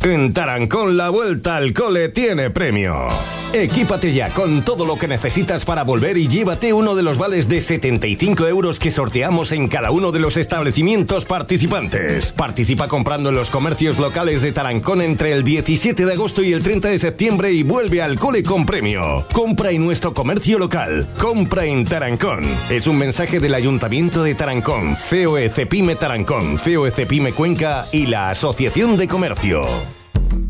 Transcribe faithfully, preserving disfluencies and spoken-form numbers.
En Tarancón la vuelta al cole tiene premio. Equípate ya con todo lo que necesitas para volver y llévate uno de los vales de setenta y cinco euros que sorteamos en cada uno de los establecimientos participantes. Participa comprando en los comercios locales de Tarancón entre el diecisiete de agosto y el treinta de septiembre y vuelve al cole con premio. Compra en nuestro comercio local. Compra en Tarancón. Es un mensaje del Ayuntamiento de Tarancón, C O E Cepime Tarancón, C O E Cepime Cuenca y la Asociación de Comercio.